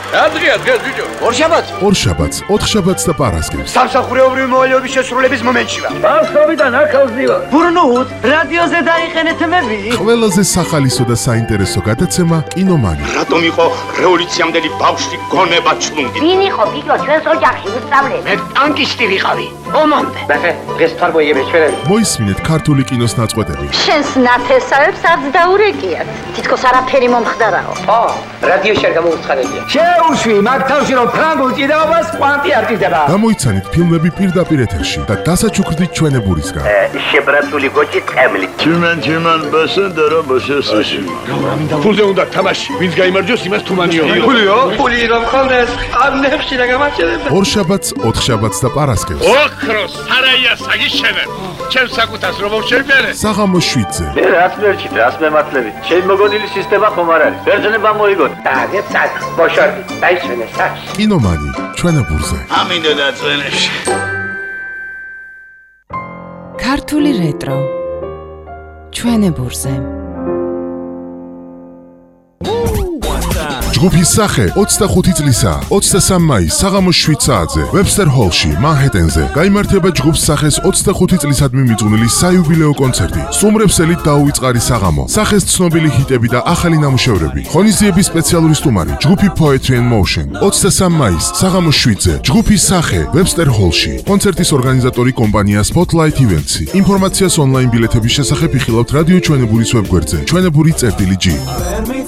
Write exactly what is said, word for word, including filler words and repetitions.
რა დღეა დღეს ბიჭო? ორშაბათს. ორშაბათს, ოთხშაბათს და პარასკევს. სამსახურეობრივი მოვალეობის შესრულების მომენტში ვარ. ბავშვობიდან აქავს ვივარ. ბურნუთ, რადიოზე დაიყენეთ მები. ყველაზე სახალისო და საინტერესო გადაცემა კინომანი. რატომ იყო რევოლუციამდელი ბავშვი გონება ჩლუნგი? ვინ იყო ბიჭო ჩვენს ოჯახში უსწავლე? მე ტანკისტი ვიყავი. ომამდე. ბახე, დღეს თარბოიები ჩვენები. მოისმინეთ ქართული კინოს ნაწყვეტები. შენს ნათესავებს არც დაურეკიათ. თითქოს არაფერი მომხდარაო. ო, რადიოში არ გამოუცხადებია. შეუშვი, მაგ თავში რომ ფრანგულ ჭიდაობას კვანტი არ ჭირდება. გამოიცანით ფილმები პირდაპირ ეთერში და დასაჩუქრდით ჩვენებურისგან. შებრაცული გოჭი ტყემლი. Чиман чиман басендера басесაში. ფულზე უნდა თამაში. ვინც გაიმარჯვოს, იმას თუმანიო. ფულიო? ფული რომ ხონდეს, ამნებში რა გამაჩერებ. ორშაბათს, ოთხშაბათს და პარასკევს. ოქროს სარაია საგიშენებ. ჩემს საკუთას რომ შევბერე. საღამოს შვიდზე. მე რას მერჩით, რას მემართლებით? შენ მოგონილი სისტემა ხომ არ არის? ბერძნება მოიგოთ. დაგეთ საკ, ბოშორდი. დაისვენე საკ. კინომანი, ჩვენებურზე. ამინდა დაწვენებში. ქართული რეტრო ჩვენებურზე. ჯგუფის სახე ოცდახუთი წლისა ოცდასამი მაისს საღამოს შვიდ საათზე ვებსტერ ჰოლში მანჰეტენზე გაიმართება ჯგუფს სახეს ოცდახუთი წლისადმი მიძღვნილი საიუბილეო კონცერტი. სტუმრებსელით დაუვიწყარი საღამო, სახეს ცნობილი ჰიტები და ახალი ნამუშევრები. ღონისძიების სპეციალური სტუმარი ჯგუფი Poetry and Motion. ოცდასამი მაისს საღამოს შვიდზე ჯგუფის სახე ვებსტერ ჰოლში. კონცერტის ორგანიზატორი კომპანია Spotlight Events. ინფორმაციას ონლაინ ბილეთების შესახებ იხილავთ რადიო ჩვენებურის ვებგვერდზე ჩვენებური წერტილი ჯი.